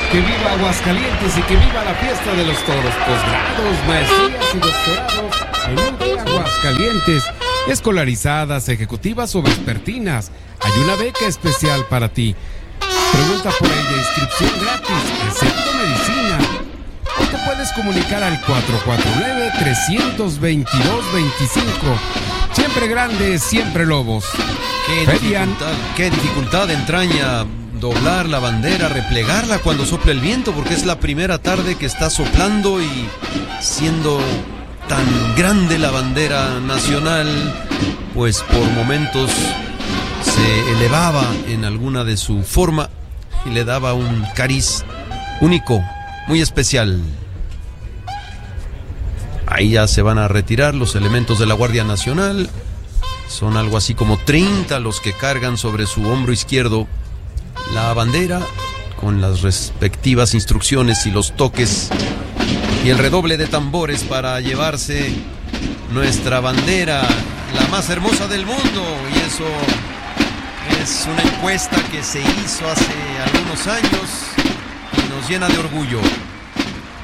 Que viva Aguascalientes y que viva la fiesta de los toros. Posgrados, maestrías y doctorados en UD Aguascalientes. Escolarizadas, ejecutivas o vespertinas. Hay una beca especial para ti. Pregunta por ella, inscripción gratis, excepto medicina. O te puedes comunicar al 449-322-25. Siempre grandes, siempre lobos. Qué dificultad entraña doblar la bandera, replegarla cuando sopla el viento, porque es la primera tarde que está soplando y siendo tan grande la bandera nacional, pues por momentos se elevaba en alguna de su forma y le daba un cariz único, muy especial. Ahí ya se van a retirar los elementos de la Guardia Nacional. Son algo así como 30 los que cargan sobre su hombro izquierdo la bandera, con las respectivas instrucciones y los toques y el redoble de tambores para llevarse nuestra bandera, la más hermosa del mundo. Y eso es una encuesta que se hizo hace algunos años y nos llena de orgullo.